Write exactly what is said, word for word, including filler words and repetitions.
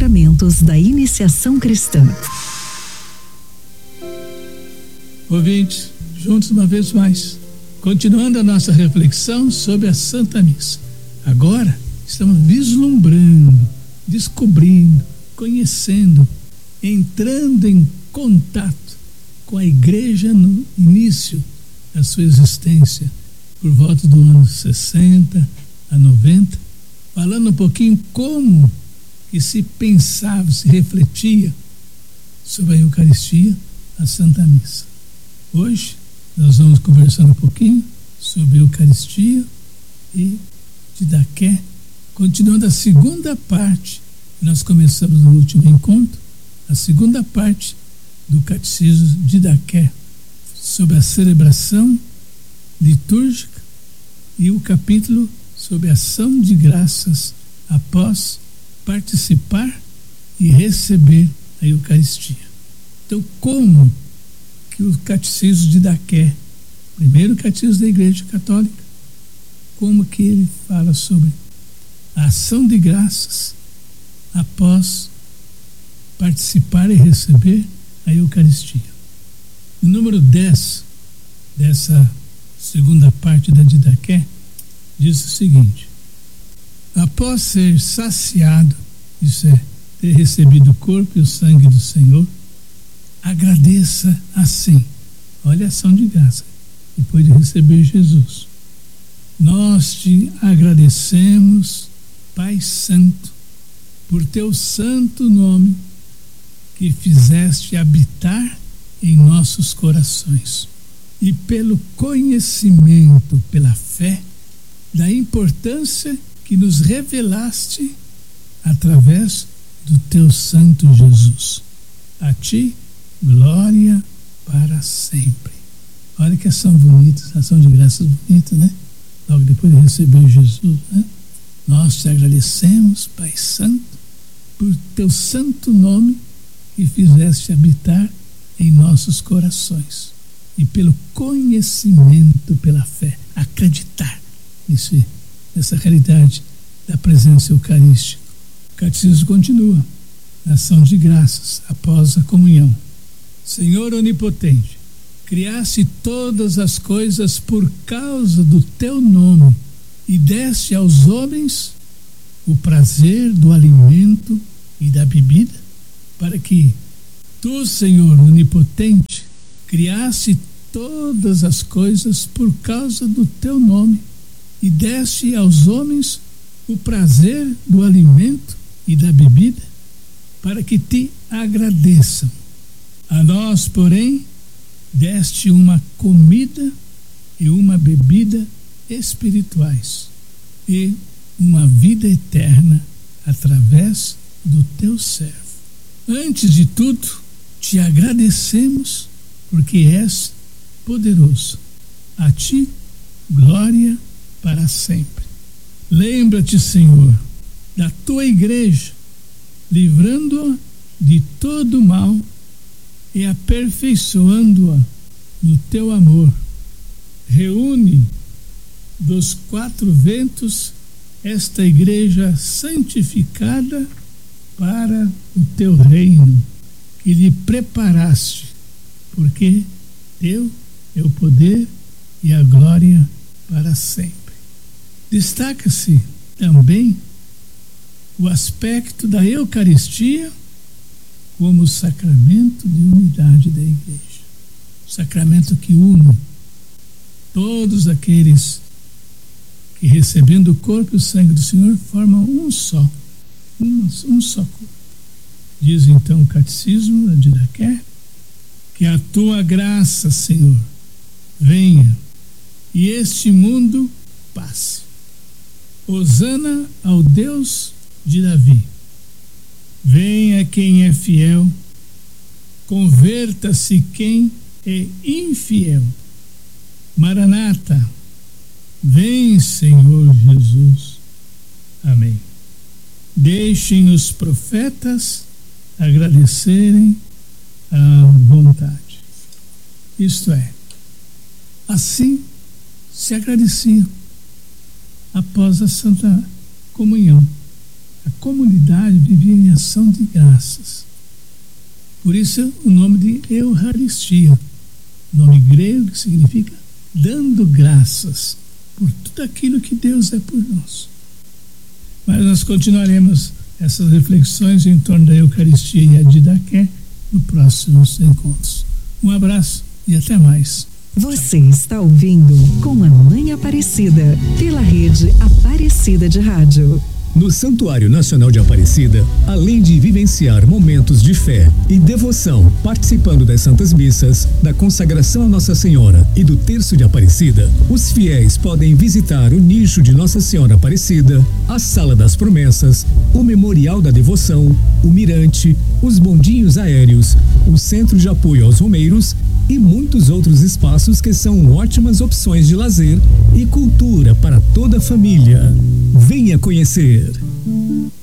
sacramentos da iniciação cristã. Ouvintes, juntos uma vez mais, continuando a nossa reflexão sobre a Santa Missa. Agora estamos vislumbrando, descobrindo, conhecendo, entrando em contato com a Igreja no início da sua existência, por volta do ano sessenta a noventa, falando um pouquinho como que se pensava, se refletia sobre a Eucaristia, a Santa Missa. Hoje nós vamos conversar um pouquinho sobre a Eucaristia e Didaqué, continuando a segunda parte que nós começamos no último encontro, a segunda parte do Catecismo de Didaqué, sobre a celebração litúrgica, e o capítulo sobre a ação de graças após participar e receber a Eucaristia. Então, como que o Catecismo de Didaqué, primeiro catecismo da Igreja Católica, como que ele fala sobre a ação de graças após participar e receber a Eucaristia. O número dez dessa segunda parte da Didaqué diz o seguinte: após ser saciado, isso é, ter recebido o corpo e o sangue do Senhor, agradeça assim. Olha a ação de graça, depois de receber Jesus. Nós te agradecemos, Pai Santo, por teu santo nome, que fizeste habitar em nossos corações, e pelo conhecimento, pela fé, da importância que nos revelaste através do teu santo Jesus. A ti, glória para sempre. Olha que ação bonita, ação de graças bonita, né? Logo depois de receber Jesus, né? Nós te agradecemos, Pai Santo, por teu santo nome que fizeste habitar em nossos corações, e pelo conhecimento, pela fé, acreditar nisso, nessa realidade da presença eucarística. O catecismo continua, na ação de graças após a comunhão. Senhor onipotente, criaste todas as coisas por causa do teu nome e deste aos homens o prazer do alimento e da bebida, para que tu, Senhor onipotente, criaste todas as coisas por causa do teu nome e deste aos homens o prazer do alimento e da bebida, para que te agradeçam. A nós, porém, deste uma comida e uma bebida espirituais e uma vida eterna através do teu servo. Antes de tudo, te agradecemos porque és poderoso. A ti, glória para sempre. Lembra-te, Senhor, da tua igreja, livrando-a de todo mal e aperfeiçoando-a no teu amor. Reúne dos quatro ventos esta igreja santificada para o teu reino, que lhe preparaste, porque teu é o poder e a glória para sempre. Destaca-se também o aspecto da Eucaristia como sacramento de unidade da Igreja, sacramento que une todos aqueles que, recebendo o corpo e o sangue do Senhor, formam um só, um, um só corpo. Diz então o Catecismo de Didaqué que a tua graça, Senhor, venha e este mundo passe. Hosana ao Deus de Davi. Venha quem é fiel, converta-se quem é infiel. Maranata, vem, Senhor Jesus. Amém. Deixem os profetas agradecerem a vontade. Isto é, assim se agradeciam após a Santa Comunhão, a comunidade vivia em ação de graças. Por isso o nome de Eucaristia, nome grego que significa dando graças por tudo aquilo que Deus é por nós. Mas nós continuaremos essas reflexões em torno da Eucaristia e a Didaqué no próximos encontros. Um abraço e até mais. Você está ouvindo Com a Mãe Aparecida, pela rede Aparecida de Rádio. No Santuário Nacional de Aparecida, além de vivenciar momentos de fé e devoção, participando das Santas Missas, da consagração a Nossa Senhora e do Terço de Aparecida, os fiéis podem visitar o nicho de Nossa Senhora Aparecida, a Sala das Promessas, o Memorial da Devoção, o Mirante, os bondinhos aéreos, o Centro de Apoio aos Romeiros e muitos outros espaços que são ótimas opções de lazer e cultura para toda a família. Venha conhecer!